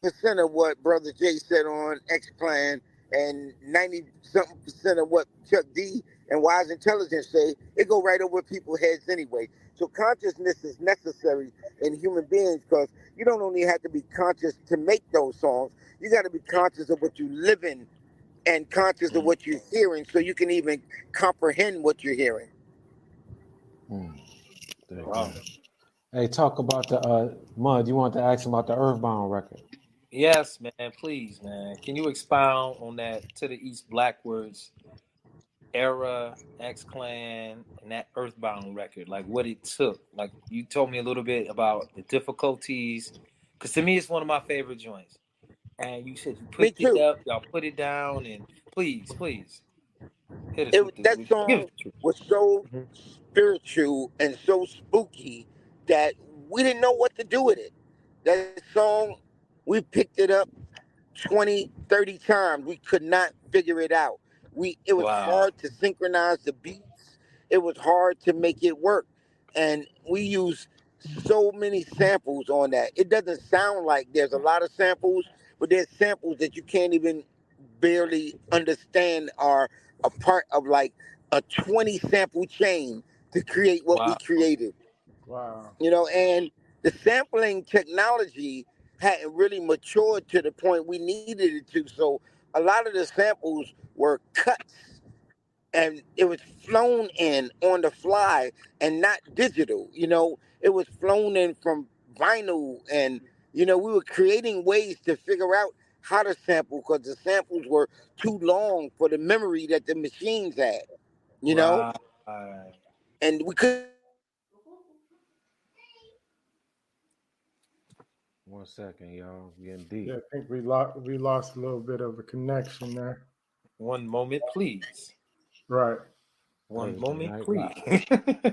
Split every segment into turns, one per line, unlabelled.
percent of what Brother Jay said on X Clan and 90 something percent of what Chuck D and Wise Intelligence say, it go right over people's heads anyway. So consciousness is necessary in human beings because you don't only have to be conscious to make those songs. You got to be conscious of what you live in and conscious of what you're hearing so you can even comprehend what you're hearing.
Wow. Hey, talk about the Mud. You want to ask him about the Earthbound record?
Yes, man. Please, man. Can you expound on that To the East Blackwards era, X Clan, and that Earthbound record? Like what it took. Like you told me a little bit about the difficulties, because to me it's one of my favorite joints. And you said you picked it up, y'all put it down, and please hit us with
That song was so spiritual and so spooky that we didn't know what to do with it. That song, we picked it up 20, 30 times. We could not figure it out. It was hard to synchronize the beats. It was hard to make it work. And we used so many samples on that. It doesn't sound like there's a lot of samples, but there's samples that you can't even barely understand are a part of like a 20 sample chain to create what we created.
Wow.
You know, and the sampling technology hadn't really matured to the point we needed it to. So a lot of the samples were cuts and it was flown in on the fly and not digital. You know, it was flown in from vinyl and, you know, we were creating ways to figure out how to sample because the samples were too long for the memory that the machines had, you know? And we could.
1 second, y'all. We getting deep.
Yeah, I think we lost a little bit of a connection there.
One moment, please.
Right.
One moment, please.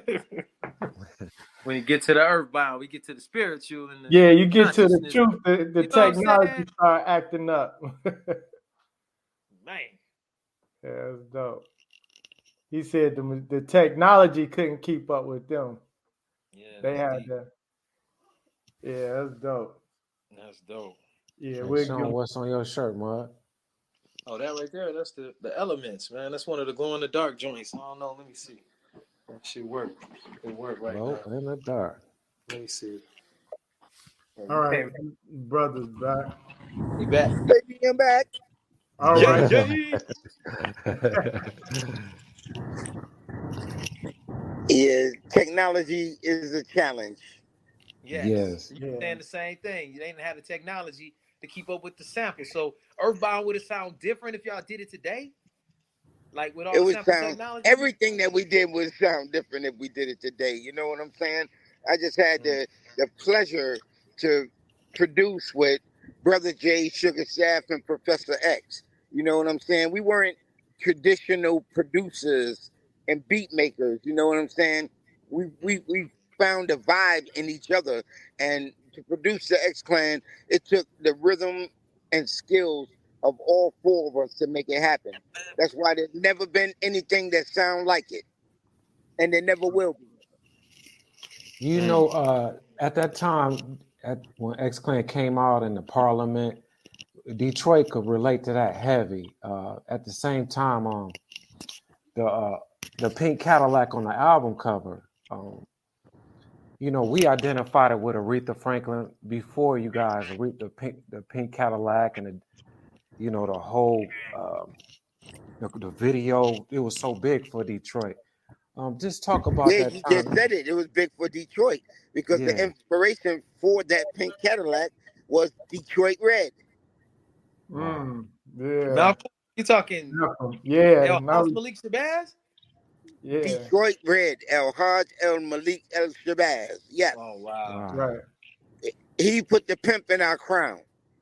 When you get to the earthbound, we get to the spiritual. And
you get to the truth. The technology start acting up.
Man.
Yeah, that's dope. He said the technology couldn't keep up with them.
Yeah,
they had that. Yeah, that's dope.
That's dope.
Yeah,
hey, Sean, what's on your shirt, Mud?
Oh, that right there, that's the elements, man. That's one of the glow in the dark joints. I don't know. Let me see. That should work. It work right now.
Glow in the dark.
Let me see.
All right, brother's back.
He back.
Baby, I'm back.
All right.
Yeah, technology is a challenge.
Yes. You're saying the same thing. You didn't have the technology to keep up with the sample. So Earthbound would it sound different if y'all did it today? Like with all the sample technology?
Everything that we did would sound different if we did it today. You know what I'm saying? I just had the pleasure to produce with Brother J, Sugar Shaft, and Professor X. You know what I'm saying? We weren't traditional producers and beat makers. You know what I'm saying? We found a vibe in each other. And to produce the X Clan, it took the rhythm and skills of all four of us to make it happen. That's why there's never been anything that sound like it. And there never will be.
You know, at that time, when X Clan came out in the Parliament, Detroit could relate to that heavy. At the same time, the pink Cadillac on the album cover, you know, we identified it with Aretha Franklin before you guys. The pink Cadillac and the whole the video. It was so big for Detroit. Just talk about that.
Yeah, you just said it. It was big for Detroit because the inspiration for that pink Cadillac was Detroit Red.
Yeah.
Malcolm, you talking?
Malcolm. Yeah.
Malik Shabazz?
Yeah.
Detroit Red. El Haj El Malik El Shabazz. Yes.
Oh wow.
Right.
He put the pimp in our crown.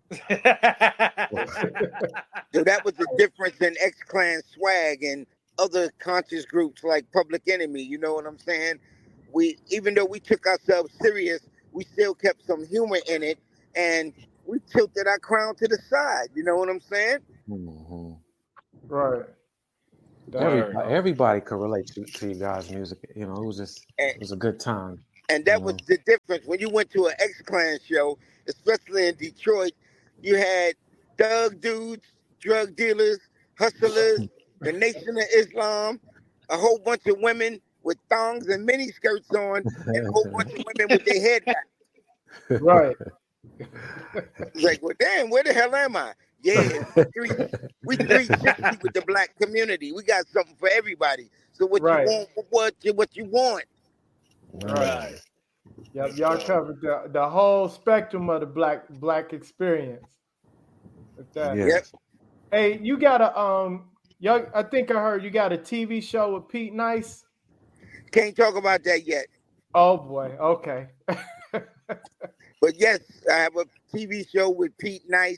So that was the difference in X Clan swag and other conscious groups like Public Enemy. You know what I'm saying? Even though we took ourselves serious, we still kept some humor in it, and we tilted our crown to the side. You know what I'm saying?
Mm-hmm.
Right.
Everybody could relate to you guys' music. You know, it was a good time.
And that was the difference. When you went to an X Clan show, especially in Detroit, You had thug dudes, drug dealers, hustlers, the Nation of Islam, a whole bunch of women with thongs and mini skirts on, and a whole bunch of women with their head wrapped.
Right.
It's like, well, damn, where the hell am I? Yeah, we 360 with the black community. We got something for everybody. So what you
Right.
want? What you want?
Right. Yep, y'all covered the whole spectrum of the black experience. With that.
Yeah.
Yep.
Hey, you got y'all, I think I heard you got a TV show with Pete Nice.
Can't talk about that yet.
Oh boy, okay.
But yes, I have a TV show with Pete Nice,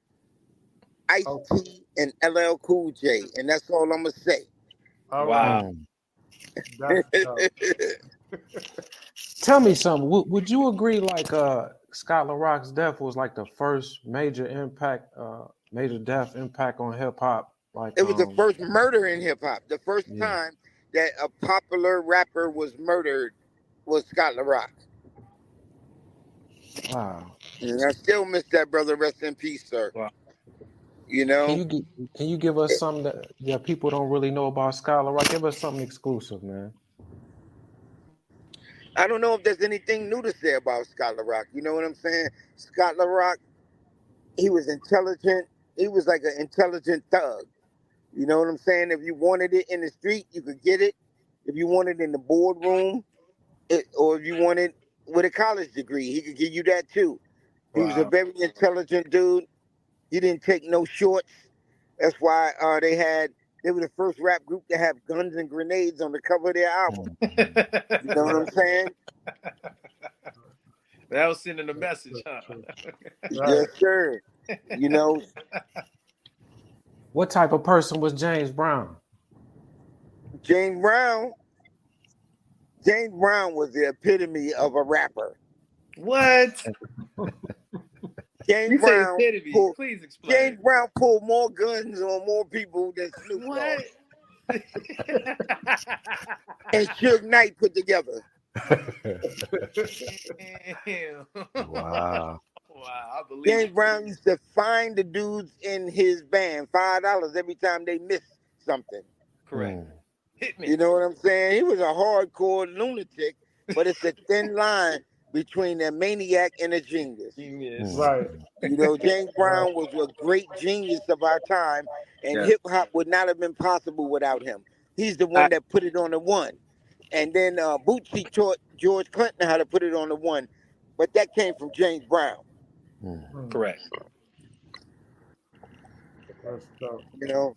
Ice-T, and LL Cool J, and that's all I'm gonna say.
All
Wow.
right. That's tough.
Tell me something. Would you agree like Scott LaRock's death was like the first major death impact on hip hop? Like
It was the first murder in hip hop. The first time that a popular rapper was murdered was Scott LaRock.
Wow.
And I still miss that brother. Rest in peace, sir.
Wow.
You know?
Can you give us something that people don't really know about Scott LaRock? Give us something exclusive, man.
I don't know if there's anything new to say about Scott LaRock. You know what I'm saying? Scott LaRock, he was intelligent. He was like an intelligent thug. You know what I'm saying? If you wanted it in the street, you could get it. If you wanted it in the boardroom, or if you wanted with a college degree, he could give you that too. He was a very intelligent dude. He didn't take no shorts. That's why they were the first rap group to have guns and grenades on the cover of their album. You know what I'm saying?
That was sending a message, huh?
Yes, sir. You know.
What type of person was James Brown?
James Brown was the epitome of a rapper.
What?
James Brown
Please explain.
James Brown pulled more guns on more people than Snoop Dogg. And Suge Knight put together.
Wow.
Wow, I believe
James Brown used to find the dudes in his band $5 every time they missed something.
Correct. Hit me.
You know what I'm saying? He was a hardcore lunatic, but it's a thin line between a maniac and a genius.
Right.
You know, James Brown was a great genius of our time, and hip hop would not have been possible without him. He's the one that put it on the one. And then Bootsy taught George Clinton how to put it on the one, but that came from James Brown.
Correct.
You know,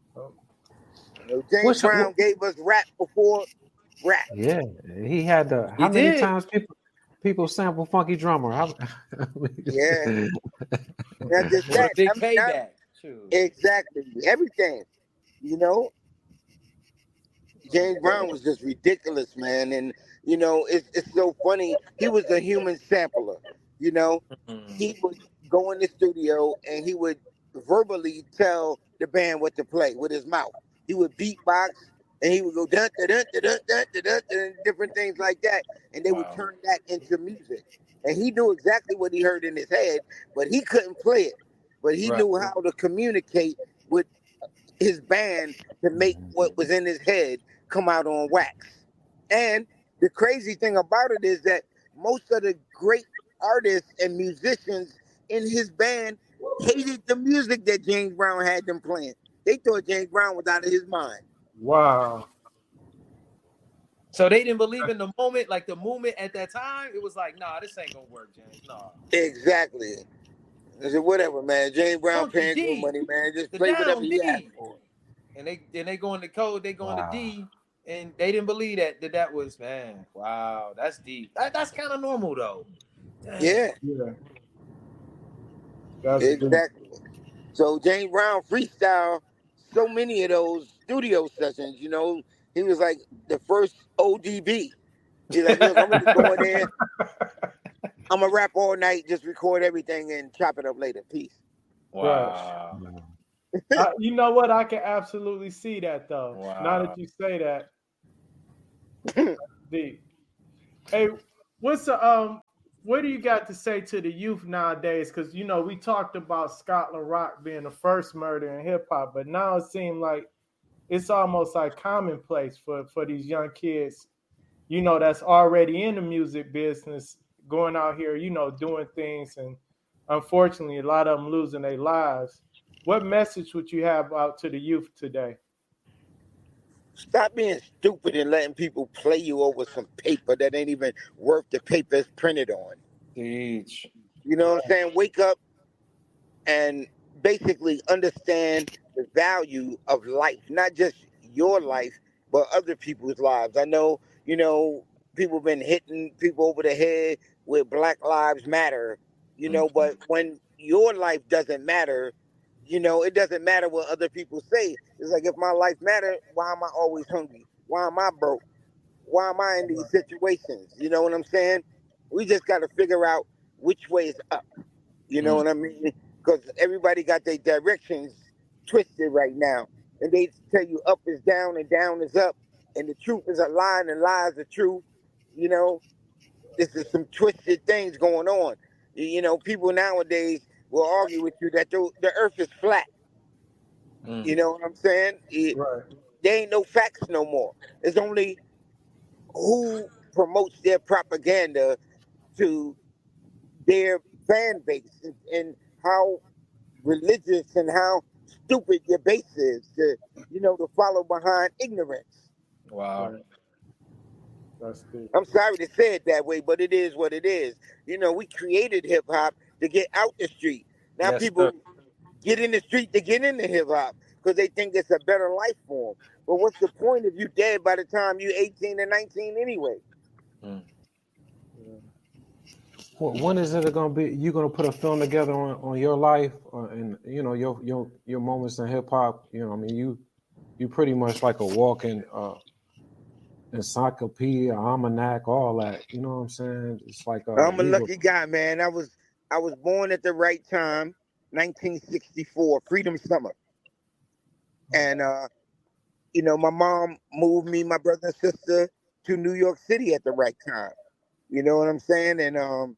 James Brown gave us rap before rap.
Yeah, he had the. How many times people sample Funky Drummer?
Yeah, not just that.
Big payback.
Exactly, everything. You know, James Brown was just ridiculous, man. And you know, it's so funny. He was a human sampler. You know, he would go in the studio and he would verbally tell the band what to play with his mouth. He would beatbox and he would go dun dun dun dun dun dun dun and different things like that, and they would turn that into music. And he knew exactly what he heard in his head, but he couldn't play it. But he knew how to communicate with his band to make what was in his head come out on wax. And the crazy thing about it is that most of the great artists and musicians in his band hated the music that James Brown had them playing. They thought James Brown was out of his mind.
Wow.
So they didn't believe in the moment, like the movement at that time. It was like, nah, this ain't gonna work, James. Nah.
Exactly. I said, whatever, man. James Brown paying you money, man. Just play whatever he asked for.
And they go into code, they go into D, and they didn't believe that was, man. Wow, that's deep. That's kind of normal though. Dang.
Yeah.
That's
exactly. Deep. So James Brown freestyle so many of those studio sessions. You know, he was like the first ODB. He's like, look, I'm gonna go in there. I'm gonna rap all night, just record everything and chop it up later. Peace.
Wow.
You know what? I can absolutely see that though.
Wow.
Now that you say that. Deep. Hey, what's the what do you got to say to the youth nowadays? Because you know we talked about Scotland Rock being the first murder in hip hop, but now it seems like it's almost like commonplace for these young kids, you know, that's already in the music business, going out here, you know, doing things, and unfortunately, a lot of them losing their lives. What message would you have out to the youth today?
Stop being stupid and letting people play you over some paper that ain't even worth the paper it's printed on.
Teach.
You know what I'm saying? Wake up and basically understand the value of life, not just your life, but other people's lives. I know, you know, people been hitting people over the head with Black Lives Matter, you know, but when your life doesn't matter, you know, it doesn't matter what other people say. It's like, if my life matter, why am I always hungry? Why am I broke? Why am I in these situations? You know what I'm saying? We just got to figure out which way is up. You know what I mean? Because everybody got their directions twisted right now. And they tell you up is down and down is up. And the truth is a lie and lies are true. You know, this is some twisted things going on. You know, people nowadays will argue with you that the earth is flat. You know what I'm saying?
Right.
There ain't no facts no more. It's only who promotes their propaganda to their fan base, and how religious and how stupid your base is to, you know, to follow behind ignorance.
Wow.
Right. That's deep.
I'm sorry to say it that way, but it is what it is. You know, we created hip hop to get out the street. Now
Yes,
people
sir.
get in the street to get into hip hop because they think it's a better life form. But what's the point if you dead by the time you 18 and 19 anyway?
Well, when is it gonna be? You gonna put a film together on your life, and you know your moments in hip hop. You know, I mean, you pretty much like a walking encyclopedia, almanac, all that. You know what I'm saying? It's like
I'm a
leave a
lucky guy, man. I was born at the right time, 1964, Freedom Summer. And you know, my mom moved me, my brother and sister, to New York City at the right time. You know what I'm saying? And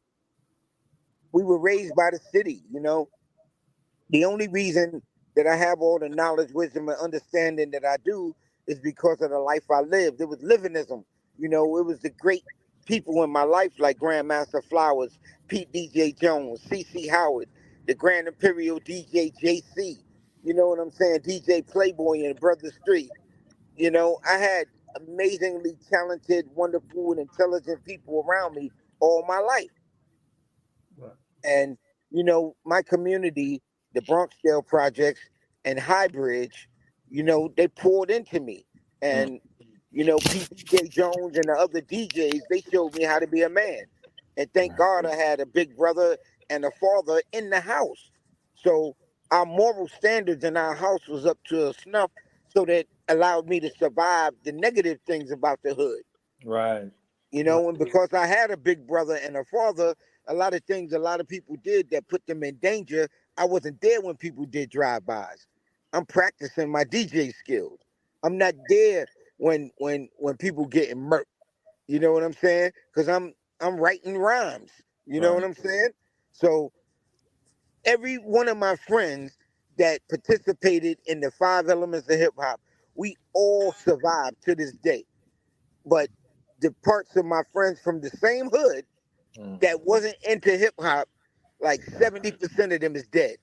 we were raised by the city, you know. The only reason that I have all the knowledge, wisdom, and understanding that I do is because of the life I lived. It was livingism. You know, it was the great people in my life like Grandmaster Flowers, Pete DJ Jones, C.C. Howard, the Grand Imperial DJ JC. You know what I'm saying? DJ Playboy and Brother Street. You know, I had amazingly talented, wonderful, and intelligent people around me all my life.
Right.
And, you know, my community, the Bronxdale Projects and Highbridge, you know, they poured into me. And, you know, PJ Jones and the other DJs, they showed me how to be a man. And thank God I had a big brother and a father in the house. So our moral standards in our house was up to a snuff, so that allowed me to survive the negative things about the hood.
Right.
You know, and because I had a big brother and a father, a lot of things a lot of people did that put them in danger, I wasn't there when people did drive-bys. I'm practicing my DJ skills. I'm not there when people getting murked. You know what I'm saying? Because I'm writing rhymes. You know what
Right.
I'm saying? So every one of my friends that participated in the 5 elements of hip hop, we all survived to this day. But the parts of my friends from the same hood that wasn't into hip hop, like 70% of them is dead.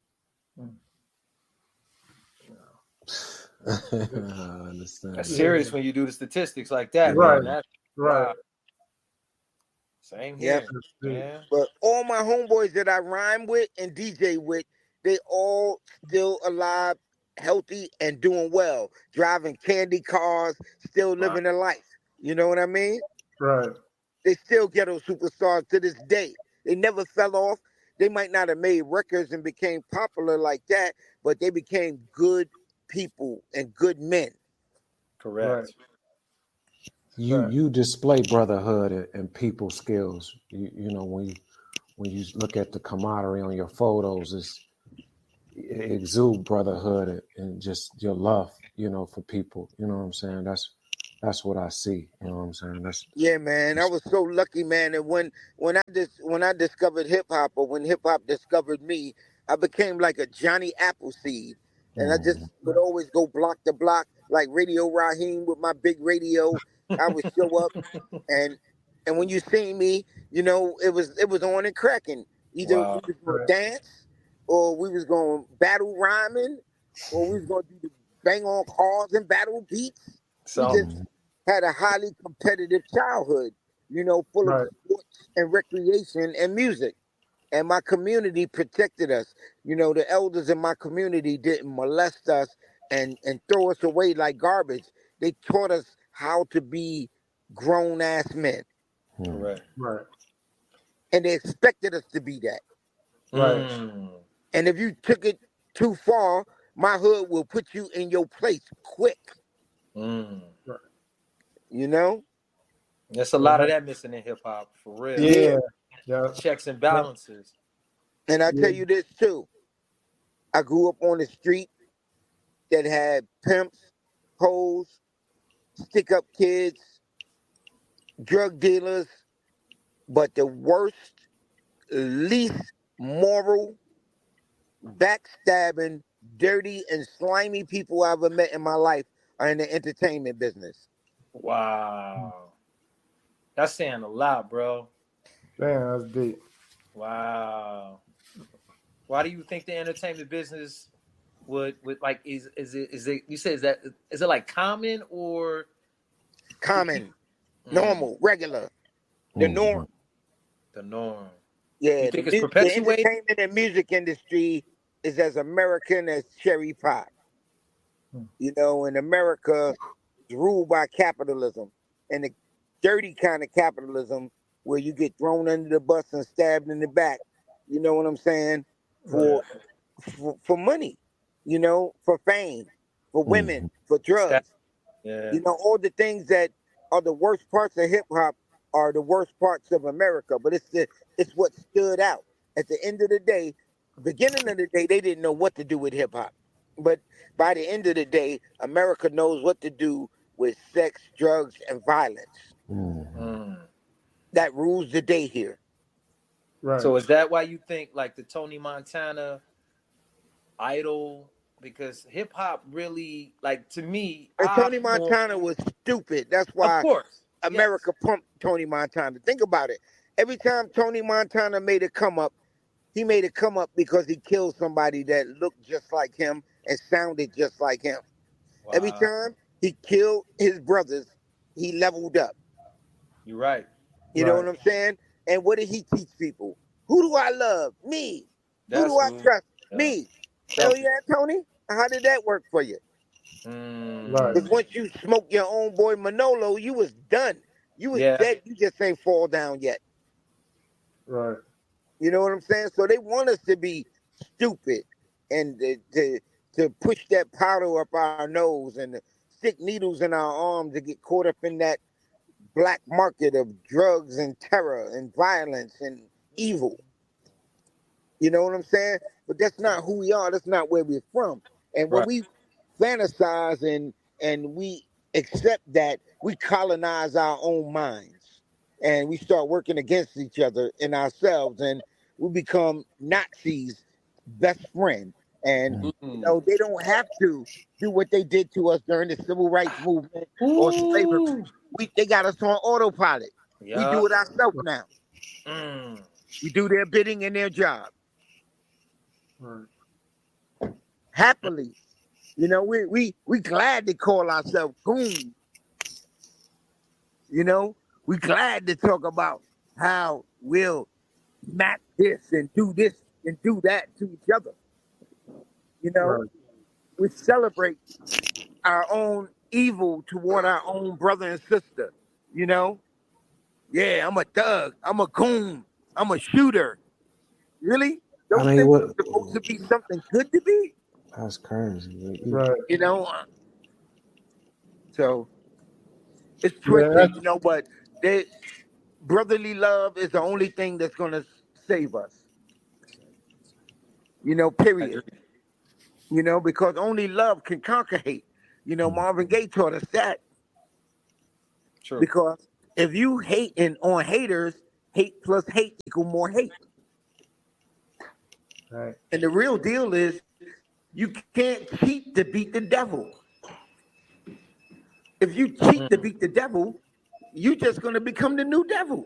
I understand.
That's serious when you do the statistics like that,
Right.
man. That's
Right.
wow. Same
Yeah.
here, man.
But all my homeboys that I rhyme with and DJ with, they all still alive, healthy, and doing well. Driving candy cars, still living a life. You know what I mean?
Right.
They still ghetto superstars to this day. They never fell off. They might not have made records and became popular like that, but they became good people and good men.
Correct.
Right.
You display brotherhood and people skills. You know when you look at the camaraderie on your photos, it exude brotherhood and just your love, you know, for people. You know what I'm saying? That's That's what I see. You know what I'm saying?
Yeah, man, I was so lucky, man. And when I discovered hip hop, or when hip hop discovered me, I became like a Johnny Appleseed, and I just would always go block to block like Radio Raheem with my big radio. I would show up, and when you see me, it was on and cracking. Either we
Wow.
was gonna dance, or we was gonna battle rhyming, or we was gonna do the bang on cars and battle beats. We
So
just had a highly competitive childhood, full of
Right.
sports and recreation and music. And my community protected us. The elders in my community didn't molest us and throw us away like garbage. They taught us how to be grown ass men.
correct.
Right.
And they expected us to be that.
Right.
And if you took it too far, my hood will put you in your place quick. You know?
There's a lot of that missing in hip hop, for real.
Yeah. Yeah.
Checks and balances.
And I tell you this too. I grew up on the street that had pimps, hoes, stick-up kids, drug dealers, but the worst, least moral, backstabbing, dirty, and slimy people I ever met in my life are in the entertainment business.
Wow. That's saying a lot, bro.
Damn, that's deep.
Wow. Why do you think the entertainment business would like is it you say is it like common or
Common, normal, regular, the norm.
The norm.
Yeah,
You think
the
it's perpetuated?
entertainment and music industry is as American as cherry pie. And America is ruled by capitalism, and the dirty kind of capitalism where you get thrown under the bus and stabbed in the back. You know what I'm saying? For money, for fame, for women, for drugs.
Yeah.
All the things that are the worst parts of hip hop are the worst parts of America. But it's what stood out. At the end of the day, beginning of the day, they didn't know what to do with hip hop. But by the end of the day, America knows what to do with sex, drugs, and violence. That rules the day here.
Right.
So is that why you think like the Tony Montana idol? Because hip hop really, like, to me,
And Tony Montana was stupid. That's why
of course
America pumped Tony Montana. Think about it. Every time Tony Montana made a come up, he made a come up because he killed somebody that looked just like him and sounded just like him.
Wow.
Every time he killed his brothers, he leveled up.
You're right.
You know what I'm saying? And what did he teach people? Who do I love? Me. Who do I trust? Me. Hell yeah, Tony. How did that work for you?
Right.
Because once you smoked your own boy Manolo, you was done. You was dead. You just ain't fall down yet.
Right.
You know what I'm saying? So they want us to be stupid and to push that powder up our nose and to stick needles in our arms to get caught up in that black market of drugs and terror and violence and evil. You know what I'm saying? But that's not who we are. That's not where we're from. And when we fantasize and we accept that, we colonize our own minds and we start working against each other and ourselves, and we become Nazis' best friend. And they don't have to do what they did to us during the civil rights movement or slavery. They got us on autopilot. We do it ourselves now. We do their bidding and their job. Happily. We glad to call ourselves goons. We glad to talk about how we'll match this and do that to each other. We celebrate our own evil toward our own brother and sister. Yeah, I'm a thug. I'm a goon. I'm a shooter. Really? Those things are supposed to be something good to be?
That's crazy.
Right.
So it's twisted, but brotherly love is the only thing that's going to save us. Period. Because only love can conquer hate. Marvin Gaye taught us that.
True.
Because if you hating on haters, hate plus hate equal more hate.
Right.
And the real deal is you can't cheat to beat the devil. If you cheat to beat the devil, you're just going to become the new devil.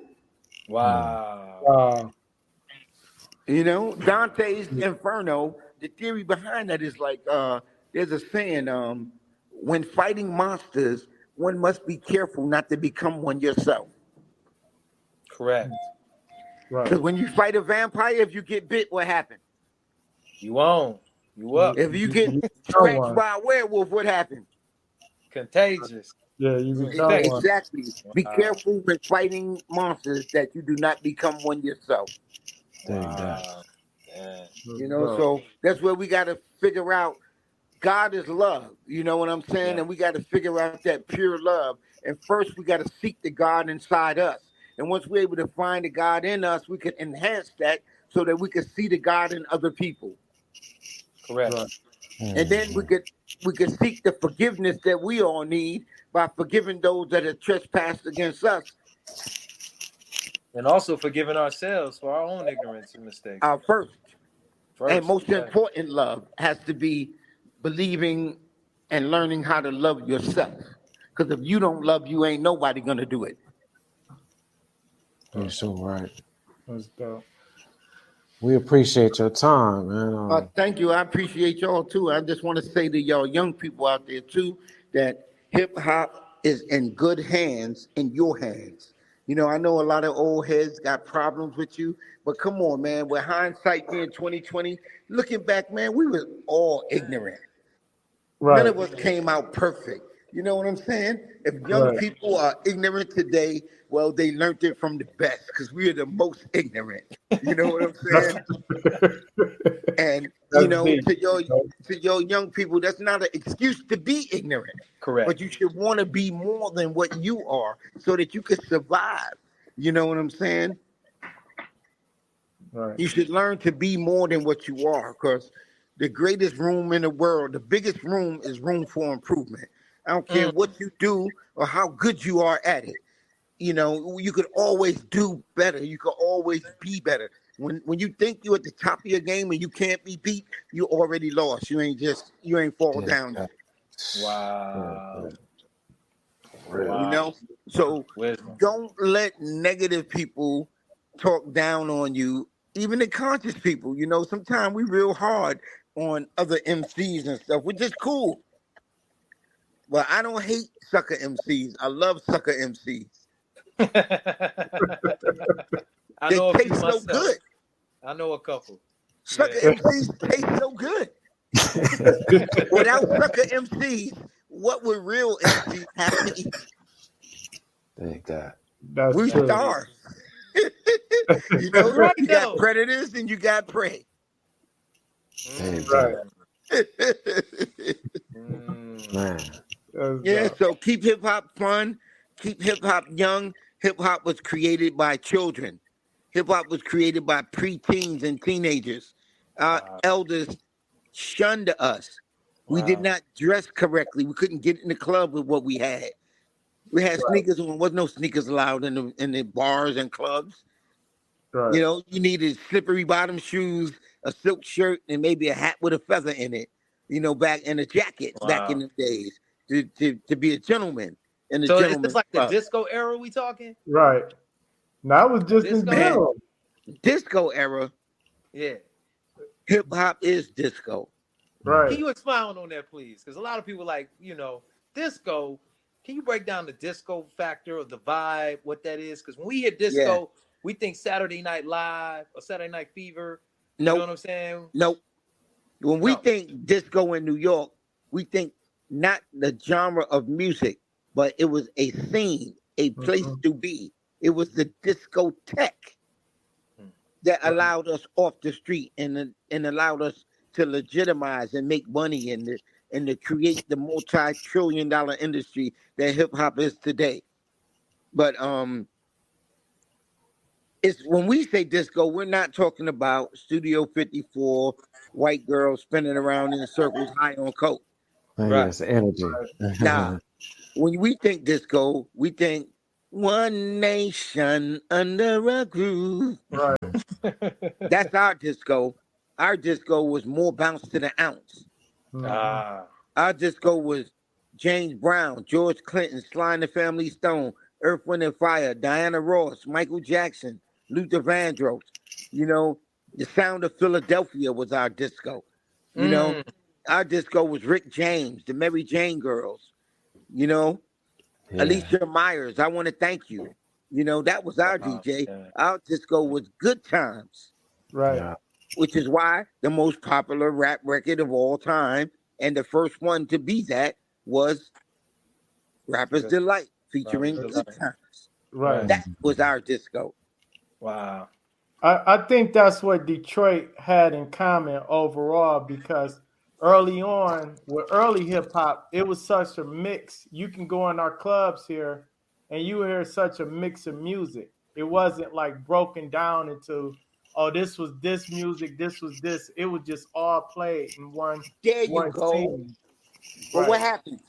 Wow.
You know, Dante's Inferno, the theory behind that is like, there's a saying, when fighting monsters, one must be careful not to become one yourself.
Correct.
Right.
Because when you fight a vampire, if you get bit, what happens?
You on. You up.
If you get scratched by a werewolf, what happens?
Contagious.
Yeah, you become one.
Exactly. Be careful with fighting monsters that you do not become one yourself.
Wow.
You know, so that's where we got to figure out God is love. You know what I'm saying?
Yeah.
And we got to figure out that pure love. And first, we got to seek the God inside us. And once we're able to find the God in us, we can enhance that so that we can see the God in other people.
Correct.
Right.
And then we could seek the forgiveness that we all need by forgiving those that have trespassed against us.
And also forgiving ourselves for our own ignorance and mistakes.
Our first and most important love has to be believing and learning how to love yourself. Because if you don't love you, ain't nobody gonna do it.
You're so right.
That's dope.
We appreciate your time, man.
Thank you. I appreciate y'all too. I just want to say to y'all young people out there too that hip hop is in good hands, in your hands. You know, I know a lot of old heads got problems with you, but come on, man. With hindsight being 2020, looking back, man, we was all ignorant.
Right.
None of us came out perfect. You know what I'm saying? If young people are ignorant today, well, they learned it from the best because we are the most ignorant. You know what I'm saying? And you know, to your young people, that's not an excuse to be ignorant.
Correct.
But you should want to be more than what you are so that you can survive. You know what I'm saying?
Right.
You should learn to be more than what you are, because the greatest room in the world, the biggest room, is room for improvement. I don't care what you do or how good you are at it. You know, you could always do better. You could always be better. When you think you're at the top of your game and you can't be beat, you already lost. You ain't fall down yet.
Wow.
You know? So don't let negative people talk down on you, even the conscious people. You know, sometimes we real hard on other MCs and stuff, which is cool. But I don't hate sucker MCs. I love sucker MCs. They taste so good.
I know a couple.
Sucker MCs taste so good. Without sucker MCs, what would real MCs have to eat?
Thank God.
We starve. You know,
Right,
you got predators and you got prey.
Right. Man.
Yeah, so keep hip hop fun, keep hip hop young. Hip hop was created by children. Hip hop was created by preteens and teenagers. Our elders shunned us. We did not dress correctly. We couldn't get in the club with what we had. We had sneakers on. There was no sneakers allowed in the bars and clubs. Right. You know, you needed slippery bottom shoes, a silk shirt, and maybe a hat with a feather in it. You know, back in a jacket back in the days to be a gentleman.
So it's like the disco era we talking?
Right. Now it was just in general.
Disco era.
Yeah.
Hip hop is disco.
Right.
Can you expound on that, please? Because a lot of people like, you know, disco. Can you break down the disco factor or the vibe, what that is? Because when we hear disco, we think Saturday Night Live or Saturday Night Fever. You know what I'm saying?
Nope. When we think disco in New York, we think not the genre of music, but it was a scene, a place to be. It was the discotheque that allowed us off the street and allowed us to legitimize and make money and to create the multi-trillion-dollar industry that hip hop is today. But it's when we say disco, we're not talking about Studio 54, white girls spinning around in circles high on coke.
Yes, energy.
Nah. When we think disco, we think one nation under a groove.
Right.
That's our disco. Our disco was more bounce to the ounce.
Ah,
Our disco was James Brown, George Clinton, Sly and the Family Stone, Earth, Wind and Fire, Diana Ross, Michael Jackson, Luther Vandross. You know, the sound of Philadelphia was our disco. You know, our disco was Rick James, the Mary Jane Girls. You know,
Yeah.
Alicia Myers, I want to thank you. You know, that was our DJ.
yeah.
Our disco was Good Times,
Right.
Yeah.
which is why the most popular rap record of all time and the first one to be that was Rapper's
Good.
Delight featuring
Rapper's
Good
Delight.
Times.
Right.
That was our disco.
Wow.
I think that's what Detroit had in common overall because early on, with early hip hop, it was such a mix. You can go in our clubs here and you hear such a mix of music. It wasn't like broken down into, oh, this was this music, this was this. It was just all played in one
There you go.
scene.
But what happened?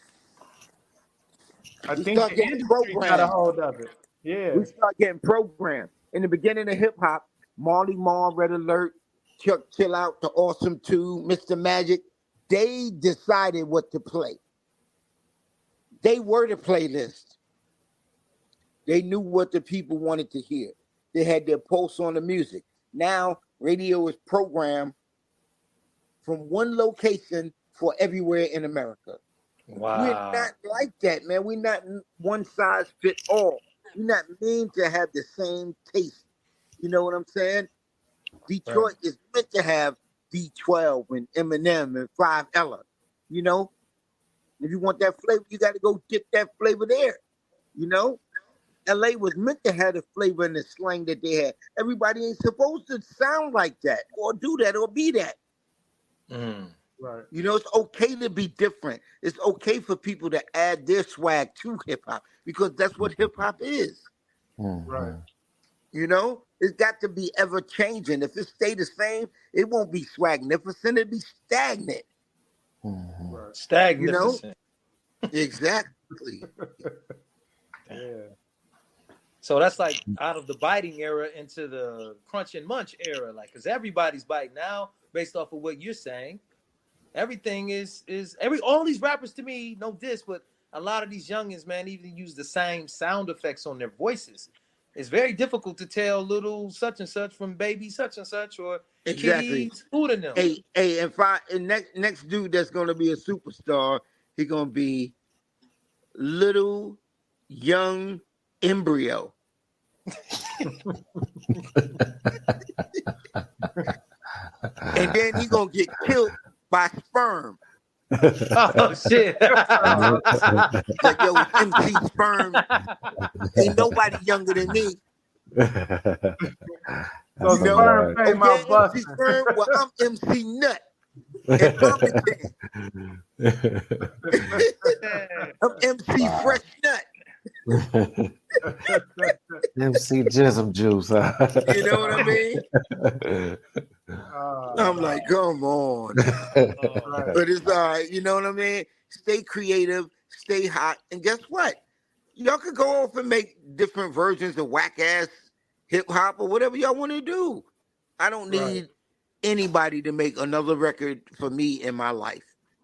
I
We
think
start
the
getting
industry got a
programmed.
hold of it. Yeah.
We start getting programmed. In the beginning of hip hop, Marley Marl, Red Alert, Chuck Chill Out, The Awesome 2, Mr. Magic, they decided what to play. They were the playlist. They knew what the people wanted to hear. They had their pulse on the music. Now, radio is programmed from one location for everywhere in America.
Wow.
We're not like that, man. We're not one size fit all. We're not meant to have the same taste. You know what I'm saying? Detroit is meant to have D12 and Eminem and 5 Ella. You know? If you want that flavor, you got to go get that flavor there. You know? LA was meant to have the flavor and the slang that they had. Everybody ain't supposed to sound like that or do that or be that.
Right.
You know, it's okay to be different. It's okay for people to add their swag to hip hop because that's what hip hop is.
Right.
You know, it's got to be ever changing. If it stay the same, it won't be swagnificent. It'll be stagnant.
Right.
Stagnificent.
Exactly.
Yeah.
So that's like out of the biting era into the crunch and munch era, like because everybody's biting now, based off of what you're saying. Everything is all these rappers to me know this, but a lot of these youngins, man, even use the same sound effects on their voices. It's very difficult to tell little such and such from baby such and such or
Exactly.
kitties who to know.
Hey, and next dude that's gonna be a superstar, he gonna be little young embryo. And then he gonna get killed by sperm.
Oh shit!
Like, yo, it's MC Sperm. Ain't nobody younger than me.
So
You know?
Sperm came out
MC
busting.
Sperm, well, I'm MC Nut. And Farmington. I'm MC Fresh Nut.
MC Jism Juice.
You know what I mean? I'm like, come on.
Right.
But it's all right. You know what I mean? Stay creative, stay hot. And guess what? Y'all could go off and make different versions of whack ass hip hop or whatever y'all want to do. I don't need anybody to make another record for me in my life.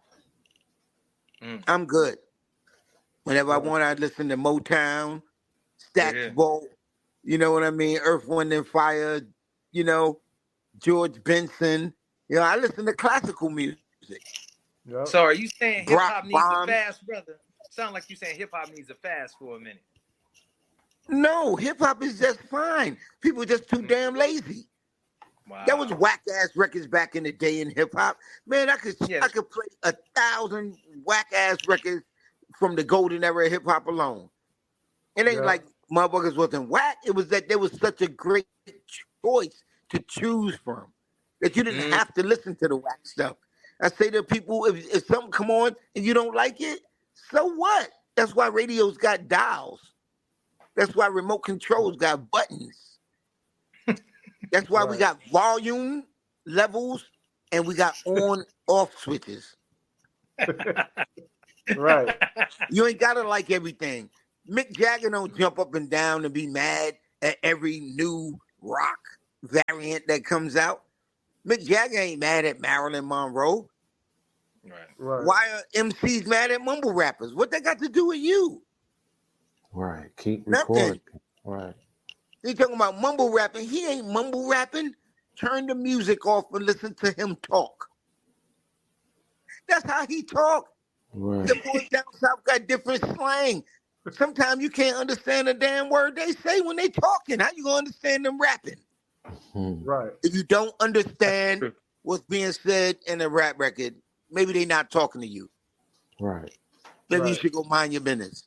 I'm good. Whenever I want, I listen to Motown, Stax Bolt, you know what I mean? Earth, Wind and Fire, you know, George Benson. You know, I listen to classical music.
Yep.
So are you saying hip hop
Brock
needs a
Bond.
fast, brother? Sound like you saying hip hop needs a fast for a minute.
No, hip hop is just fine. People are just too damn lazy.
Wow.
That was whack ass records back in the day in hip hop. Man, I could play 1,000 whack ass records from the golden era of hip hop alone. It ain't like motherfuckers wasn't whack. It was that there was such a great choice to choose from that you didn't have to listen to the whack stuff. I say to people, if something come on and you don't like it, so what? That's why radios got dials. That's why remote controls got buttons. That's why we got volume levels and we got on-off switches.
Right.
You ain't gotta like everything. Mick Jagger don't jump up and down and be mad at every new rock variant that comes out. Mick Jagger ain't mad at Marilyn Monroe.
Right.
Right.
Why are MCs mad at mumble rappers? What they got to do with you?
Right. Keep
Nothing.
recording. Right.
They talking about mumble rapping. He ain't mumble rapping. Turn the music off and listen to him talk. That's how he talk.
Right.
The boys down south got different slang. Sometimes you can't understand a damn word they say when they talking. How you gonna understand them rapping?
Right.
If you don't understand what's being said in a rap record, maybe they not talking to you.
Right.
Maybe you
Right.
should go mind your business.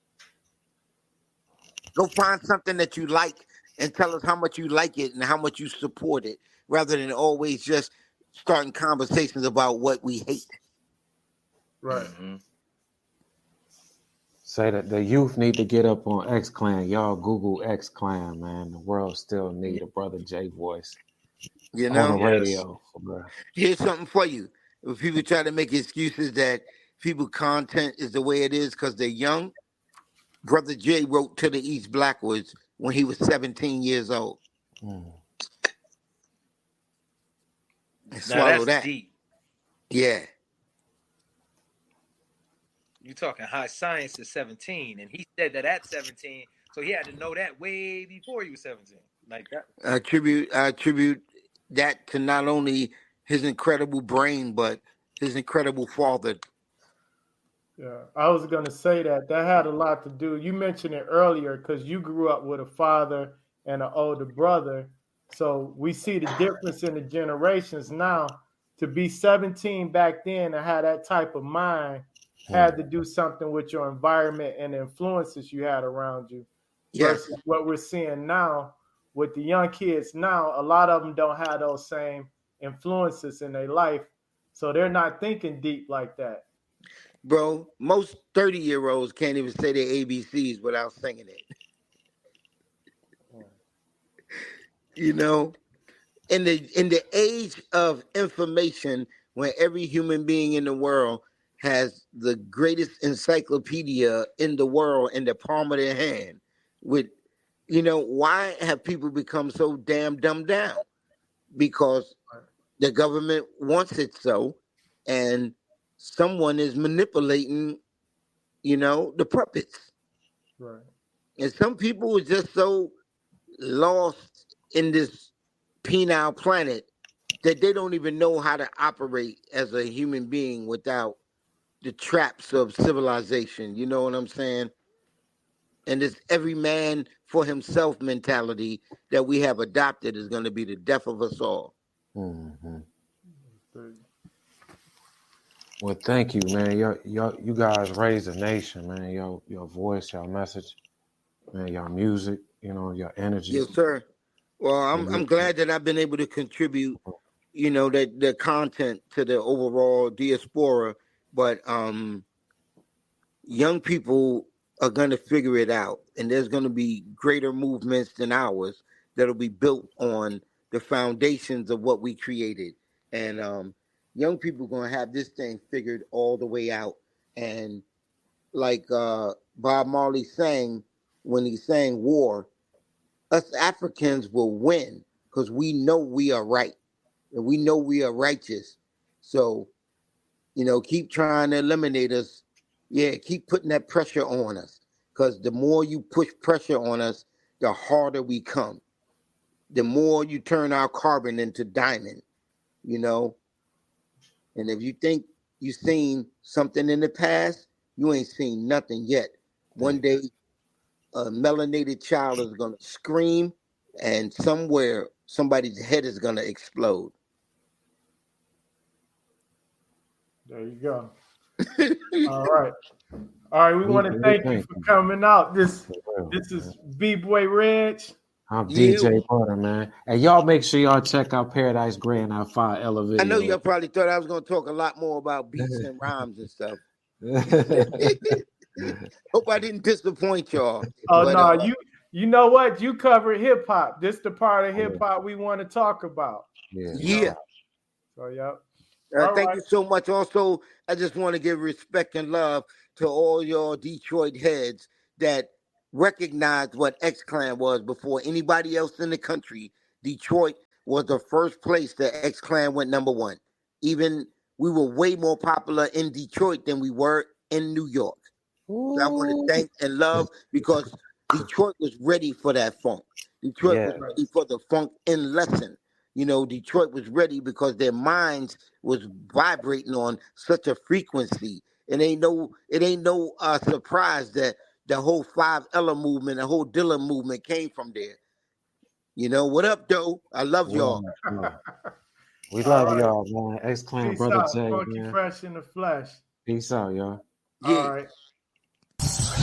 Go find something that you like and tell us how much you like it and how much you support it, rather than always just starting conversations about what we hate.
Right.
Mm-hmm.
Say that the youth need to get up on X Clan. Y'all Google X Clan, man. The world still need a Brother J voice
You
on
know?
the radio. Bro.
Here's something for you. If people try to make excuses that people content is the way it is because they're young, Brother J wrote To the East Blackwoods when he was 17 years old.
Mm.
And
Now
swallow
that's
that.
deep.
Yeah.
You talking high science is 17, and he said that at 17, so he had to know that way before he was 17. Like that.
I attribute that to not only his incredible brain, but his incredible father.
Yeah, I was going to say that had a lot to do. You mentioned it earlier because you grew up with a father and an older brother. So we see the difference in the generations now. To be 17 back then and have that type of mind had to do something with your environment and the influences you had around you.
Yes.
Versus what we're seeing now with the young kids now, a lot of them don't have those same influences in their life. So they're not thinking deep like that.
Bro, most 30-year-olds can't even say their ABCs without singing it. You know? In the age of information, when every human being in the world has the greatest encyclopedia in the world in the palm of their hand, why have people become so damn dumbed down? Because the government wants it so, and someone is manipulating, the puppets.
Right.
And some people are just so lost in this penile planet that they don't even know how to operate as a human being without the traps of civilization. You know what I'm saying? And this every man for himself mentality that we have adopted is going to be the death of us all.
Mm-hmm. Well, thank you, man. You guys raised a nation, man. Your voice, your message, man. Your music, your energy.
Yes, sir. Well, I'm glad that I've been able to contribute, that the content to the overall diaspora. But young people are going to figure it out, and there's going to be greater movements than ours that'll be built on the foundations of what we created. And young people are going to have this thing figured all the way out. And like Bob Marley sang when he sang War, us Africans will win because we know we are right and we know we are righteous. So, keep trying to eliminate us. Yeah, keep putting that pressure on us because the more you push pressure on us, the harder we come. The more you turn our carbon into diamond, And if you think you've seen something in the past, you ain't seen nothing yet. One day, a melanated child is going to scream and somewhere somebody's head is going to explode.
There you go. All right. We want to thank you for coming out. This is B-Boy Reg.
I'm DJ Butter, man. And y'all make sure y'all check out Paradise Gray and our 5 Elevator.
I know y'all probably thought I was going to talk a lot more about beats and rhymes and stuff. Hope I didn't disappoint y'all.
Oh, but, no, you know what? You covered hip hop. This is the part of hip hop we want to talk about.
Yeah.
So, yep. All
Thank
right.
you so much. Also, I just want to give respect and love to all your Detroit heads that recognized what X Clan was before anybody else in the country. Detroit was the first place that X Clan went number one. Even we were way more popular in Detroit than we were in New York. So I want to
Ooh.
thank and love because Detroit was ready for that funk. Detroit was
Yeah.
ready for the funk in lesson. You know, Detroit was ready because their minds was vibrating on such a frequency. It ain't no surprise that the whole Five Ella movement, the whole Dilla movement came from there. You know, what up, though? I love y'all.
Yeah. We
All
love
right.
y'all, man. X Clan,
Peace
brother
out.
Jay,
Funky
man.
Fresh in the flesh.
Peace out, y'all.
Yeah.
All right.